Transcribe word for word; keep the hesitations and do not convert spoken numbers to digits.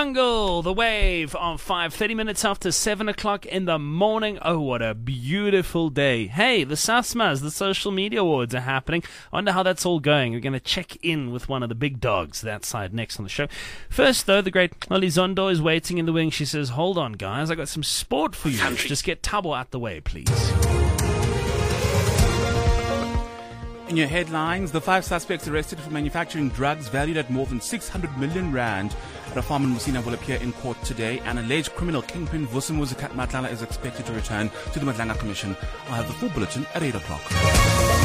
Jungle, The Wave on five, thirty minutes after seven o'clock in the morning. Oh, what a beautiful day. Hey, the SASMAs, the social media awards are happening. I wonder how that's all going. We're going to check in with one of the big dogs that side next on the show. First, though, the great Lolly Zondo is waiting in the wing. She says, hold on, guys, I got some sport for you. Country. Just get Tabo out the way, please. In your headlines, the five suspects arrested for manufacturing drugs valued at more than six hundred million rand at a farm in Musina will appear in court today. An alleged criminal kingpin, Vusimuzi Matlala, is expected to return to the Madlanga Commission. I'll have the full bulletin at eight o'clock.